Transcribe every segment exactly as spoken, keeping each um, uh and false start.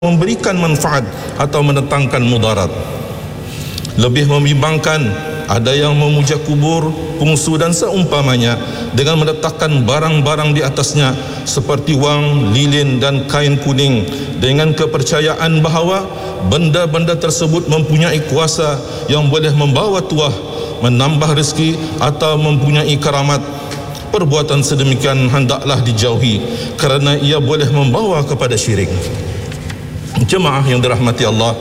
memberikan manfaat atau mendatangkan mudarat. Lebih membimbangkan, ada yang memuja kubur, pungsu dan seumpamanya dengan meletakkan barang-barang di atasnya seperti wang, lilin dan kain kuning dengan kepercayaan bahawa benda-benda tersebut mempunyai kuasa yang boleh membawa tuah, menambah rezeki atau mempunyai karamat. Perbuatan sedemikian hendaklah dijauhi kerana ia boleh membawa kepada syirik. Jemaah yang dirahmati Allah,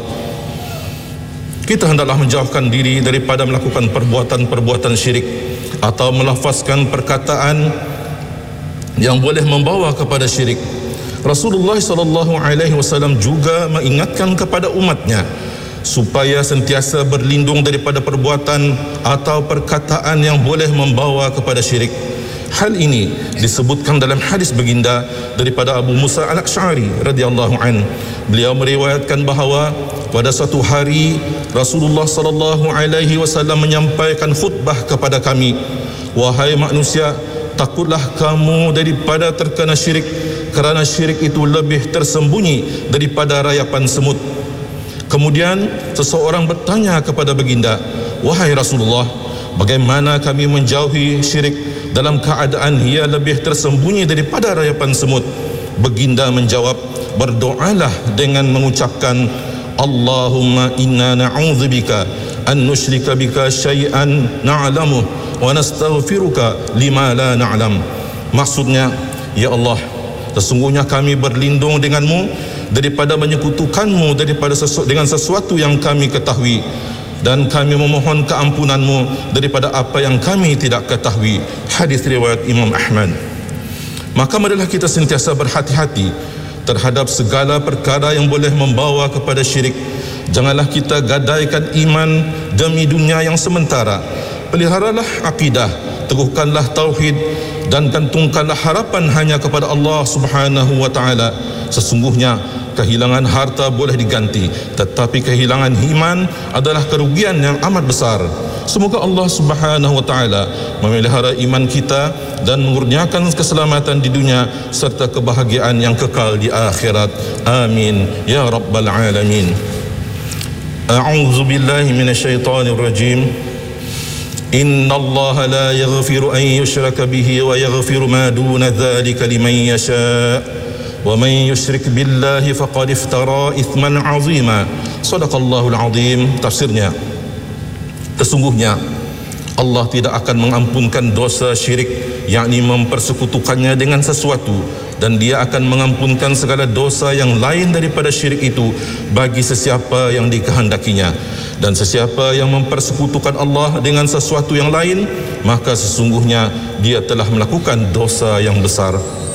kita hendaklah menjauhkan diri daripada melakukan perbuatan-perbuatan syirik atau melafazkan perkataan yang boleh membawa kepada syirik. Rasulullah sallallahu alaihi wasallam juga mengingatkan kepada umatnya supaya sentiasa berlindung daripada perbuatan atau perkataan yang boleh membawa kepada syirik. Hal ini disebutkan dalam hadis baginda daripada Abu Musa al-Asy'ari radhiyallahu an. Beliau meriwayatkan bahawa pada suatu hari Rasulullah sallallahu alaihi wasallam menyampaikan khutbah kepada kami, "Wahai manusia, takutlah kamu daripada terkena syirik, kerana syirik itu lebih tersembunyi daripada rayapan semut." Kemudian seseorang bertanya kepada baginda, "Wahai Rasulullah, bagaimana kami menjauhi syirik dalam keadaan ia lebih tersembunyi daripada rayapan semut?" Baginda menjawab, "Berdoalah dengan mengucapkan, Allahumma inna na'udzubika an nusyrika bika syai'an na'lamuh wa nastaghfiruka lima la na'lam." Maksudnya, ya Allah, sesungguhnya kami berlindung denganmu daripada menyekutukanmu daripada sesu- dengan sesuatu yang kami ketahui, dan kami memohon keampunanmu daripada apa yang kami tidak ketahui. Hadis riwayat Imam Ahmad. Maka marilah kita sentiasa berhati-hati terhadap segala perkara yang boleh membawa kepada syirik. Janganlah kita gadaikan iman demi dunia yang sementara. Peliharalah akidah, teguhkanlah tauhid, dan gantungkanlah harapan hanya kepada Allah Subhanahu wa taala. Sesungguhnya kehilangan harta boleh diganti, tetapi kehilangan iman adalah kerugian yang amat besar. Semoga Allah Subhanahu wa taala memelihara iman kita dan mengurniakan keselamatan di dunia serta kebahagiaan yang kekal di akhirat. Amin ya rabbal alamin. A'udzu billahi minasyaitonir rajim. Innallaha la yaghfiru an yushraka bihi wa yaghfiru ma duna dzalika liman yasha'. Wa man yusyrik billahi faqad iftara ithman 'azima. Shadaqallahul 'azim. Tafsirnya, sesungguhnya Allah tidak akan mengampunkan dosa syirik, yakni mempersekutukannya dengan sesuatu, dan Dia akan mengampunkan segala dosa yang lain daripada syirik itu bagi sesiapa yang dikehendakinya. Dan sesiapa yang mempersekutukan Allah dengan sesuatu yang lain, maka sesungguhnya dia telah melakukan dosa yang besar.